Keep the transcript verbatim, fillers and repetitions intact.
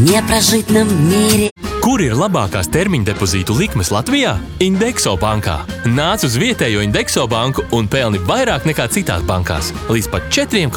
непрожитном мире. Kur ir labākās termiņa depozītu likmes Latvijā? Indexo bankā. Nāc uz vietējo Indexo banku un pelni vairāk nekā citās bankās. Līdz pat četri